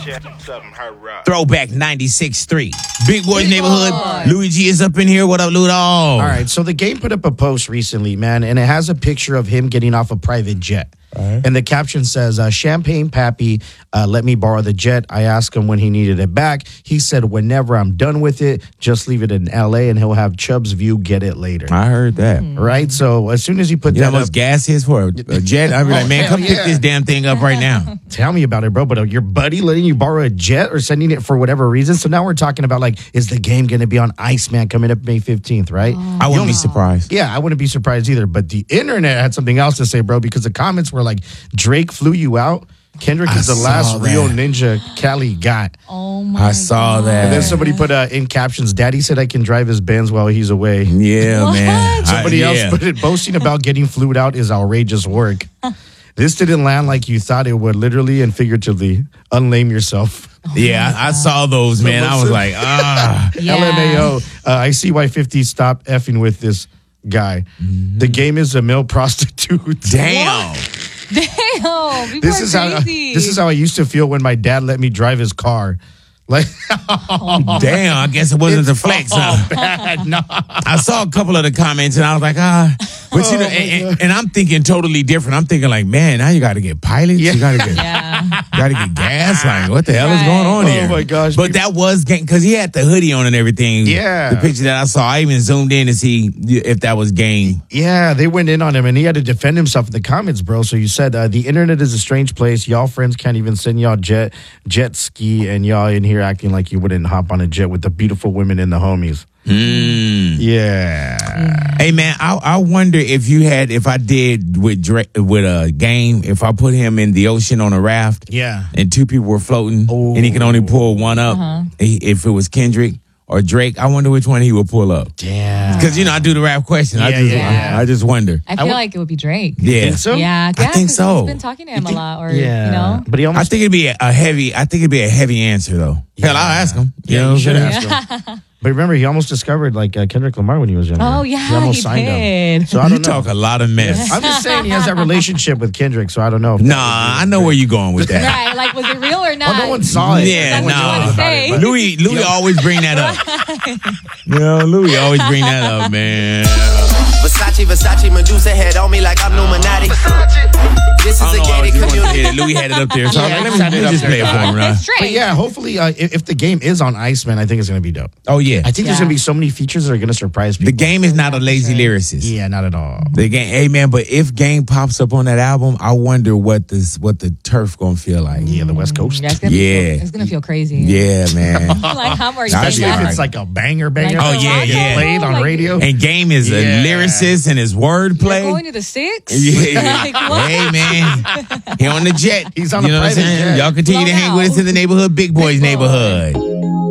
Throwback 96.3. Big Boys Neighborhood. Louis G is up in here. What up, Ludo? All right, so the game put up a post recently, man, and it has a picture of him getting off a private jet. And the caption says, Champagne Pappy let me borrow the jet. I asked him when he needed it back. He said, whenever I'm done with it, just leave it in L.A. and he'll have Chubb's View get it later. I heard that. Right? So as soon as he put You know that how much up, gas is for a jet? I'd be like, man, come pick this damn thing up right now. tell me about it, bro. But your buddy letting you borrow a jet or sending it for whatever reason. So now we're talking about, like, is the game going to be on Iceman coming up May 15th, right? I wouldn't be surprised. Yeah, I wouldn't be surprised either. But the internet had something else to say, bro, because the comments were like, Drake flew you out. Kendrick is the last real ninja Cali got. Oh my I saw that. And then somebody put in captions, Daddy said I can drive his Benz while he's away. Yeah, man. Somebody else put it, boasting about getting flued out is outrageous work. This didn't land like you thought it would, literally and figuratively. Unlame yourself. Yeah, I saw those, man. I was like, LMAO. I see why 50 stopped effing with this guy. The game is a male prostitute. Damn. Damn. This is how I used to feel when my dad let me drive his car. Like, damn, I guess it wasn't the flex, huh? Bad. No. I saw a couple of the comments and I was like, but you know, and I'm thinking totally different. I'm thinking like, man, now you got to get pilots. You got to get, gas. Like, what the hell is going on here? Oh my gosh. But that was game because he had the hoodie on and everything. Yeah. The picture that I saw, I even zoomed in to see if that was game. Yeah, they went in on him and he had to defend himself in the comments, bro. So you said the internet is a strange place. Y'all friends can't even send y'all jet ski, and y'all in here acting like you wouldn't hop on a jet with the beautiful women and the homies. Yeah. Hey man, I wonder if I did with a game, if I put him in the ocean on a raft, and two people were floating, and he can only pull one up. If it was Kendrick or Drake, I wonder which one he would pull up. Damn. Because I do the rap question. I just wonder. I feel like it would be Drake. Yeah. Think so? Yeah, I think so. He's been talking to him a lot, or you know. But he almost. I think it'd be a heavy answer though. Hell, I'll ask him. You should ask him. But remember, he almost discovered Kendrick Lamar when he was younger. Oh, yeah, he almost signed did. him. So I You don't know. talk a lot of mess. I'm just saying he has that relationship with Kendrick, so I don't know. Nah, I know where you're going with that. Right, like, was it real or not? No one saw it. Yeah, That's what you want to say. nah. Louis always bring that up. Louis always bring that up, man. Versace, Medusa head on me like I'm Illuminati. This is I a don't know gated if community. you Louis had it up there, so I was like, let me just play it for him, right? It's Drake. But yeah, hopefully, if the game is on Iceman, I think it's going to be dope. Oh yeah, I think there's going to be so many features that are going to surprise people. the game is not a lazy lyricist. Yeah, not at all. The game, hey man, but if game pops up on that album, I wonder what the turf gonna feel like. Yeah, the West Coast. Yeah, it's gonna feel crazy. Yeah, man. Like, how are you? Especially Yeah. if it's like a banger. Like, Oh, yeah. Played on radio. And game is a lyricist and his wordplay. Going to the 6? Yeah. Like, what? Hey man, he on the jet. He's on you a know what I'm private saying? jet. Y'all continue to Blown hang with out. us in the neighborhood, Big Boys neighborhood.